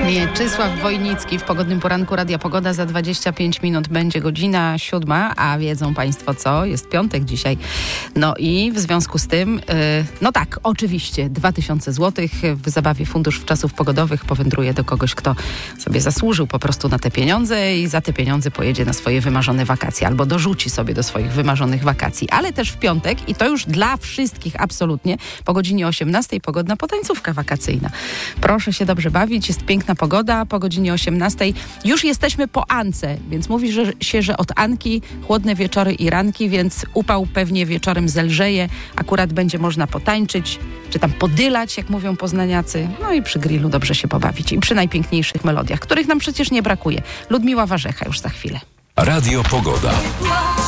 Mieczysław Wojnicki w Pogodnym Poranku Radia Pogoda. Za 25 minut będzie godzina 7, a wiedzą Państwo co? Jest piątek dzisiaj. No i w związku z tym, no tak, oczywiście 2000 zł w zabawie Fundusz Czasów Pogodowych powędruje do kogoś, kto sobie zasłużył po prostu na te pieniądze i za te pieniądze pojedzie na swoje wymarzone wakacje albo dorzuci sobie do swoich wymarzonych wakacji. Ale też w piątek, i to już dla wszystkich absolutnie, po godzinie 18 pogodna potańcówka wakacyjna. Proszę się dobrze bawić, jest piękna pogoda. Po godzinie 18 już jesteśmy po Ance, więc mówi się, że od Anki chłodne wieczory i ranki, więc upał pewnie wieczorem zelżeje. Akurat będzie można potańczyć, czy tam podylać, jak mówią poznaniacy. No i przy grillu dobrze się pobawić. I przy najpiękniejszych melodiach, których nam przecież nie brakuje. Ludmiła Warzecha już za chwilę. Radio Pogoda.